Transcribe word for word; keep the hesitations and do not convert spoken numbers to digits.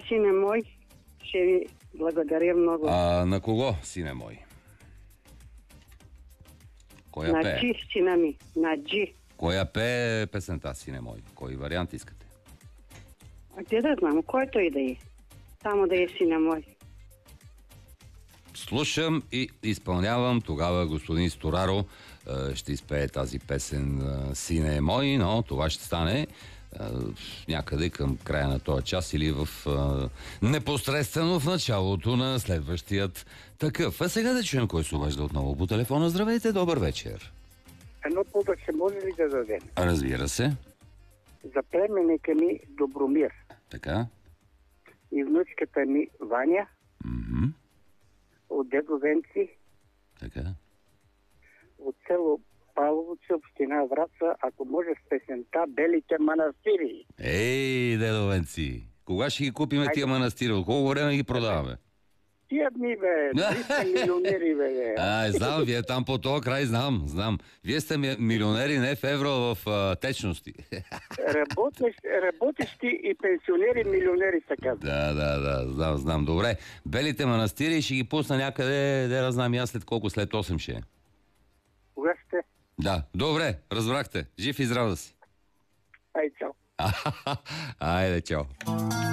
сине мой, ще ви благодаря много. А на кого, сине мой? Коя на пее? Джи, сина ми. На Джи. Коя пее песента, сине мой? Кой вариант искате? А те да знам, който и да е. Само да е сина мой. Слушам и изпълнявам. Тогава господин Стораро е, ще изпее тази песен е, "Сине е мой", но това ще стане е, някъде към края на този час или в е, непосредствено в началото на следващият такъв. А сега да чуем кой се обажда отново по телефона. Здравейте, добър вечер. Едно повече може ли да дадем? Разбира се. За племенника ми Добромир Така. и внучката ми Ваня М-м. от Дедо Венци, Така. от село Павловци, община Враца, ако може с песента "Белите манастири". Ей, дедовенци, кога ще ги купиме Айде. тия манастири? От колко време ги продаваме? Тия дни, бе, вие сте милионери, бе. А, знам, вие там по този край, знам, знам. Вие сте ми- милионери не в евро, а в а, течности. Работещ, работещи и пенсионери, милионери са казват. Да, да, да, знам, знам. Добре, белите манастири ще ги пусна някъде, да знам и аз след колко, след осем ще е. Кога сте? Да, добре, разбрахте. Жив и здрав да си. Ай, чао. Айде, чао.